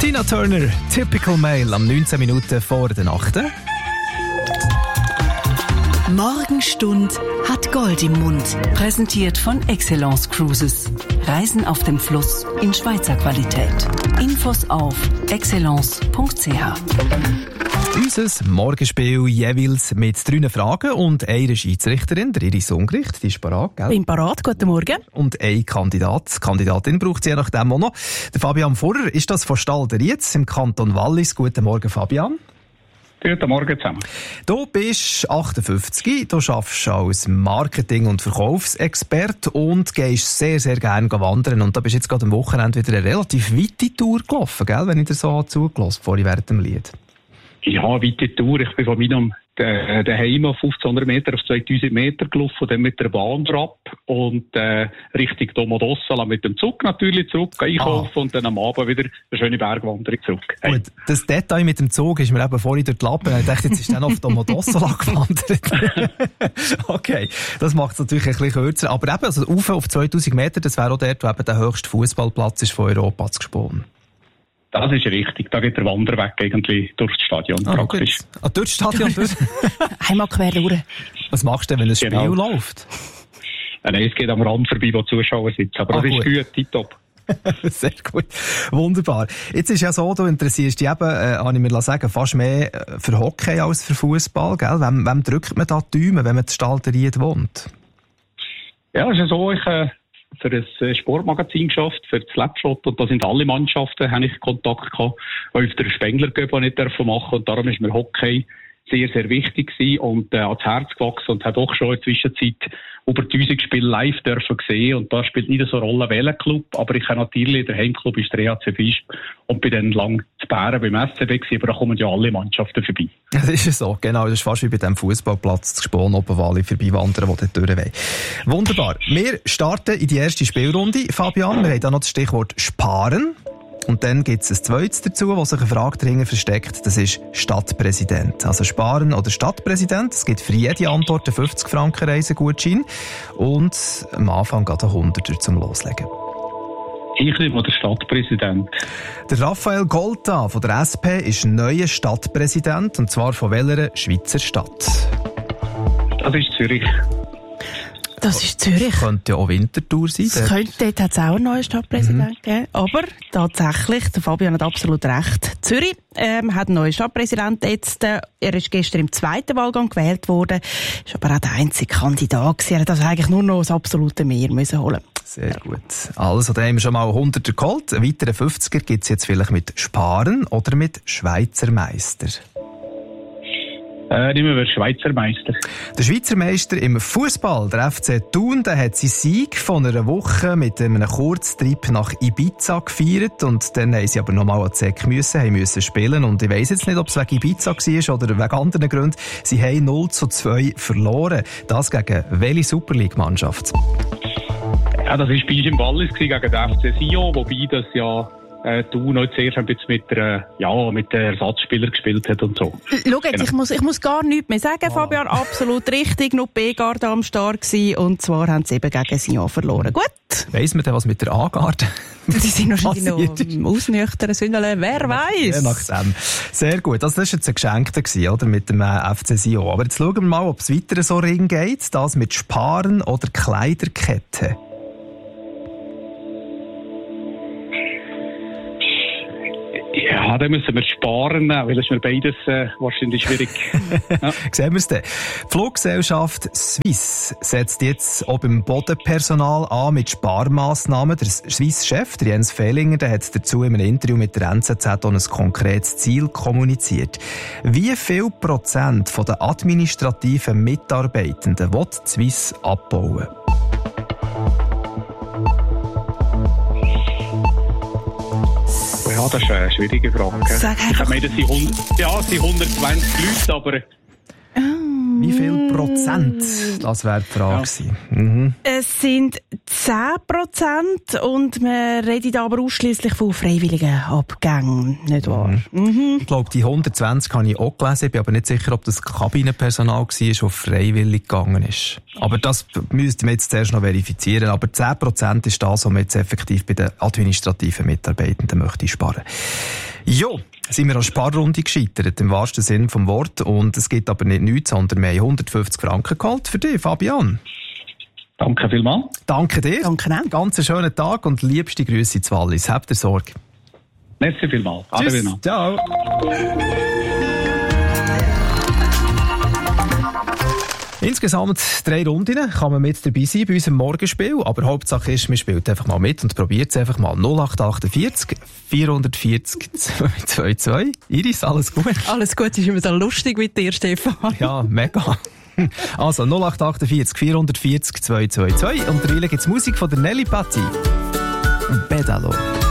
Tina Turner, Typical Male, am 19 Minuten vor der Nacht. Morgenstund hat Gold im Mund. Präsentiert von Excellence Cruises. Reisen auf dem Fluss in Schweizer Qualität. Infos auf excellence.ch. Unser Morgenspiel jeweils mit 3 Fragen und einer Schiedsrichterin, der Iris Ungericht, die ist parat, gell? Bin parat, guten Morgen. Und ein Kandidatin braucht sie je nachdem auch noch. Der Fabian Furrer, ist das von Stalder-Rietz im Kanton Wallis. Guten Morgen, Fabian. Guten Morgen zusammen. Du bist 58, du arbeitest als Marketing- und Verkaufsexperte und gehst sehr, sehr gerne wandern. Und da bist jetzt gerade am Wochenende wieder eine relativ weite Tour gelaufen, gell? Wenn ich dir so zugelassen habe, vorhin während dem Lied. Ja, weite Tour. Ich bin von meinem daheim auf 1500 Meter auf 2000 Meter gelaufen und dann mit der Bahn ab und Richtung Domodossola mit dem Zug natürlich zurück einkaufen und dann am Abend wieder eine schöne Bergwanderung zurück. Hey. Gut, das Detail mit dem Zug ist mir eben vorhin durch die Lappen. Ich dachte, jetzt ist dann auf Domodossola gewandert. Okay, das macht es natürlich ein bisschen kürzer. Aber eben, also auf 2000 Meter, das wäre auch dort, wo eben der höchste Fußballplatz ist von Europa, zu Gspon. Das ist richtig. Da geht der Wanderweg eigentlich durchs Stadion praktisch. Durchs Stadion durch? Einmal quer durch. Was machst du denn, wenn ein Spiel läuft? Nein, es geht am Rand vorbei, wo Zuschauer sitzen. Aber das ist gut, tipptopp. Sehr gut. Wunderbar. Jetzt ist ja so, du interessierst dich eben, habe ich mir sagen, fast mehr für Hockey als für Fußball, gell? Wem drückt man da die Daumen, wenn man in Stalder-Ried wohnt? Ja, es ist so, ich für ein Sportmagazin geschafft, für das Slapshot, und da sind alle Mannschaften, habe ich Kontakt gehabt, auf der Spengler Cup nicht machen dürfen, und darum ist mir Hockey sehr, sehr wichtig gewesen und ans Herz gewachsen und habe auch schon in der Zwischenzeit über 1000 Spiele live dürfen sehen, und da spielt nicht so eine Rolle welcher Club, aber ich habe natürlich, der Heimclub ist der EHC Visp und bin dann lang zu Bären beim SCB gewesen, aber da kommen ja alle Mannschaften vorbei. Das ist ja so, genau, das ist fast wie bei dem Fußballplatz zu Gspon, oben wo alle vorbeiwandern, die dort durch wollen. Wunderbar. Wir starten in die erste Spielrunde, Fabian. Wir haben da noch das Stichwort Sparen. Und dann gibt es ein zweites dazu, wo sich eine Frage dahinter versteckt. Das ist Stadtpräsident. Also Sparen oder Stadtpräsident. Es gibt für jede Antwort einen 50 Franken Reisegutschein. Und am Anfang geht ein 100er zum Loslegen. Ich nehme den Stadtpräsident. Der Raphael Golta von der SP ist neuer Stadtpräsident. Und zwar von welcher Schweizer Stadt? Das ist Zürich. Das ist Zürich. Könnte ja auch Winterthur sein. Dort hat es auch einen neuen Stadtpräsidenten gegeben. Aber tatsächlich, der Fabian hat absolut recht. Zürich hat einen neuen Stadtpräsidenten jetzt. Er ist gestern im zweiten Wahlgang gewählt worden. Ist aber auch der einzige Kandidat gewesen. Er hat also eigentlich nur noch das absolute Mehr müssen holen. Sehr gut. Also, da haben wir schon mal 100er geholt. Einen weiteren 50er gibt es jetzt vielleicht mit Sparen oder mit Schweizer Meister. Nehmen wir Schweizer Meister. Der Schweizer Meister im Fußball, der FC Thun, der hat seinen Sieg von einer Woche mit einem Kurztrip nach Ibiza gefeiert. Und dann haben sie aber nochmal an die Säcke müssen spielen. Und ich weiss jetzt nicht, ob es wegen Ibiza war oder wegen anderen Gründen. Sie haben 0:2 verloren. Das gegen welche Super League-Mannschaft? Ja, das war bei uns im Wallis gegen den FC Sion, wobei das ja Thun noch zuerst ein bisschen mit den Ersatzspielern gespielt hat und so. Schau jetzt, genau. ich muss gar nichts mehr sagen, Fabian, absolut richtig, noch B-Garde am Start gewesen, und zwar haben sie eben gegen Sion verloren. Gut. Weiss man denn, was mit der A-Garde? Die sind wahrscheinlich noch im Ausnüchtern, wer weiss. Ja, nach dem. Sehr gut. Also das war jetzt ein Geschenkter gewesen, oder? Mit dem FC Sion. Aber jetzt schauen wir mal, ob es weiter so ring geht. Das mit Sparen oder Kleiderkette. Ja, dann müssen wir sparen, weil das ist mir beides wahrscheinlich schwierig. Ja. Sehen wir es dann. Die Fluggesellschaft Swiss setzt jetzt auch beim Bodenpersonal an mit Sparmaßnahmen. Der Swiss-Chef, der Jens Fehlinger, der hat dazu in einem Interview mit der NZZ auch ein konkretes Ziel kommuniziert. Wie viel Prozent von den administrativen Mitarbeitenden will die Swiss abbauen? Ja, das ist eine schwierige Frage. Ich meine, das sind 120 Leute, aber... Wie viel Prozent? Das wäre die Frage gewesen. Mhm. Es sind 10% und wir reden aber ausschliesslich von freiwilligen Abgängen, nicht wahr? Mhm. Ich glaube, die 120 habe ich auch gelesen. Ich bin aber nicht sicher, ob das Kabinenpersonal war, das freiwillig gegangen ist. Aber das müsste man jetzt zuerst noch verifizieren. Aber 10% ist das, was man jetzt effektiv bei den administrativen Mitarbeitenden möchte sparen. Jo, sind wir an Sparrunde gescheitert, im wahrsten Sinn vom Wort. Und es gibt aber nicht nichts, sondern wir haben 150 Franken geholt für dich, Fabian. Danke vielmals. Danke dir. Danke auch. Ganz einen schönen Tag und liebste Grüße zu Wallis. Habt ihr Sorge. Merci vielmals. Tschüss. Ciao. Insgesamt 3 Runden kann man mit dabei sein bei unserem Morgenspiel. Aber Hauptsache ist, man spielt einfach mal mit und probiert es einfach mal. 0848 440 222. Iris, alles gut? Alles gut, ist immer so lustig mit dir, Stefan. Ja, mega. Also 0848 440 222. Und der gibt es Musik von der Nelly Patti. Pedalo.